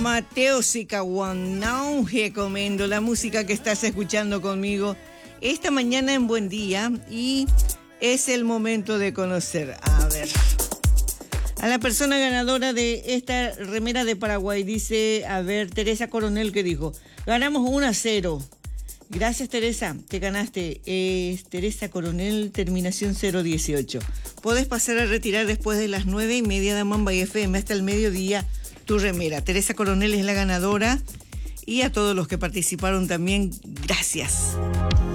Mateo Sicahuanau, recomiendo la música que estás escuchando conmigo esta mañana en Buen Día, y es el momento de conocer, a ver, a la persona ganadora de esta remera de Paraguay. Dice, a ver, Teresa Coronel, que dijo, ganamos 1-0. Gracias, Teresa, te ganaste. Es Teresa Coronel, terminación 018. Podés pasar a retirar después de las 9:30 de Mamba y FM hasta el mediodía tu remera. Teresa Coronel es la ganadora, y a todos los que participaron también, gracias.